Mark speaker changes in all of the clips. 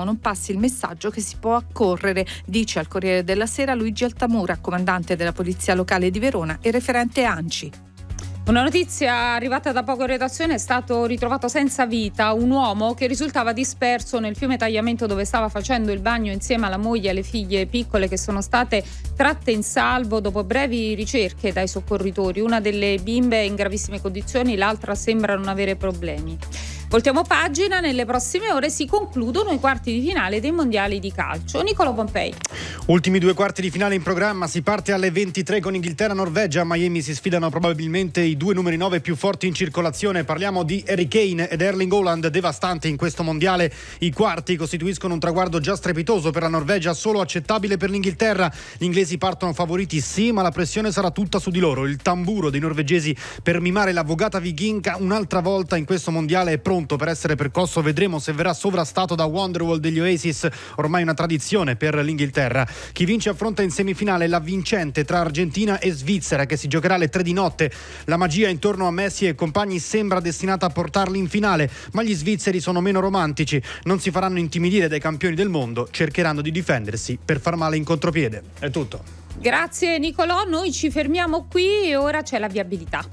Speaker 1: speriamo non passi il messaggio che si può accorrere, dice al Corriere della Sera Luigi Altamura, comandante della Polizia Locale di Verona e referente ANCI.
Speaker 2: Una notizia arrivata da poco in redazione: è stato ritrovato senza vita un uomo che risultava disperso nel fiume Tagliamento, dove stava facendo il bagno insieme alla moglie e alle figlie piccole, che sono state tratte in salvo dopo brevi ricerche dai soccorritori. Una delle bimbe è in gravissime condizioni, l'altra sembra non avere problemi. Voltiamo pagina, nelle prossime ore si concludono i quarti di finale dei mondiali di calcio. Nicolò Pompei.
Speaker 3: Ultimi 2 quarti di finale in programma, si parte alle 23 con Inghilterra-Norvegia. A Miami si sfidano probabilmente i 2 numeri 9 più forti in circolazione. Parliamo di Harry Kane ed Erling Haaland, devastante in questo mondiale. I quarti costituiscono un traguardo già strepitoso per la Norvegia, solo accettabile per l'Inghilterra. Gli inglesi partono favoriti, sì, ma la pressione sarà tutta su di loro. Il tamburo dei norvegesi per mimare l'avvocata vichinga un'altra volta in questo mondiale è pronto per essere percosso. Vedremo se verrà sovrastato da Wonderwall degli Oasis, ormai una tradizione per l'Inghilterra. Chi vince affronta in semifinale la vincente tra Argentina e Svizzera, che si giocherà alle 3 di notte. La magia intorno a Messi e compagni sembra destinata a portarli in finale, ma gli svizzeri sono meno romantici, non si faranno intimidire dai campioni del mondo, cercheranno di difendersi per far male in contropiede. È tutto.
Speaker 2: Grazie Nicolò, noi ci fermiamo qui e ora c'è la viabilità.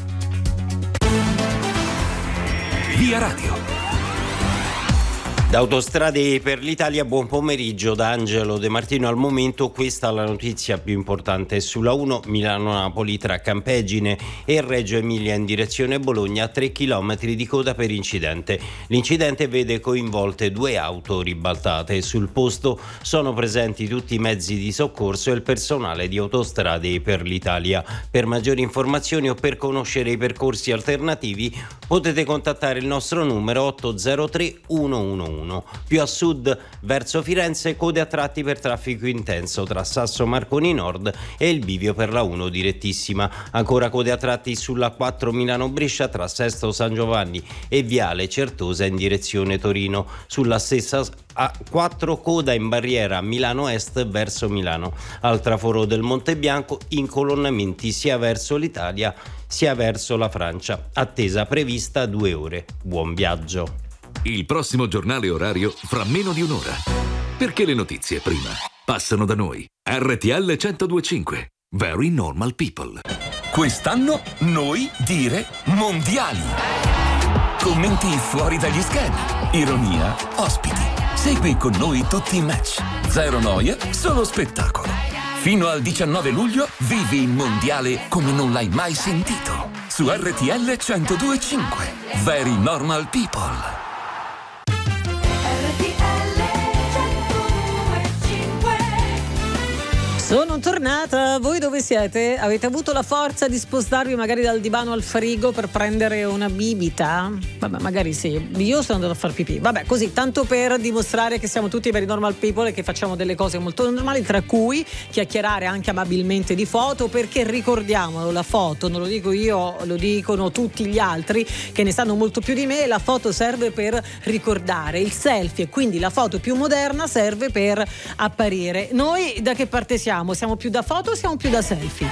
Speaker 4: Via Radio. Da Autostrade per l'Italia, buon pomeriggio da Angelo De Martino. Al momento questa è la notizia più importante. Sulla 1 Milano-Napoli tra Campegine e Reggio Emilia in direzione Bologna, 3 chilometri di coda per incidente. L'incidente vede coinvolte 2 auto ribaltate. Sul posto sono presenti tutti i mezzi di soccorso e il personale di Autostrade per l'Italia. Per maggiori informazioni o per conoscere i percorsi alternativi potete contattare il nostro numero 803 111. Più a sud verso Firenze, code a tratti per traffico intenso tra Sasso Marconi Nord e il bivio per la 1 direttissima. Ancora code a tratti sulla 4 Milano Brescia tra Sesto San Giovanni e Viale Certosa in direzione Torino. Sulla stessa A4 coda in barriera Milano Est verso Milano. Al traforo del Monte Bianco incolonnamenti sia verso l'Italia sia verso la Francia. Attesa prevista 2 ore. Buon viaggio.
Speaker 5: Il prossimo giornale orario fra meno di un'ora. Perché le notizie prima passano da noi. RTL 102.5. Very Normal People.
Speaker 6: Quest'anno noi dire mondiali. Commenti fuori dagli schemi. Ironia, ospiti. Segui con noi tutti i match. Zero noia, solo spettacolo. Fino al 19 luglio vivi il mondiale come non l'hai mai sentito. Su RTL 102.5. Very Normal People.
Speaker 7: Sono tornata, voi dove siete? Avete avuto la forza di spostarvi magari dal divano al frigo per prendere una bibita? Vabbè, magari sì, io sono andato a far pipì. Vabbè, così, tanto per dimostrare che siamo tutti very normal people e che facciamo delle cose molto normali, tra cui chiacchierare anche amabilmente di foto, perché ricordiamolo, la foto, non lo dico io, lo dicono tutti gli altri che ne sanno molto più di me, la foto serve per ricordare, il selfie e quindi la foto più moderna serve per apparire. Noi da che parte siamo? Siamo più da foto o siamo più da selfie?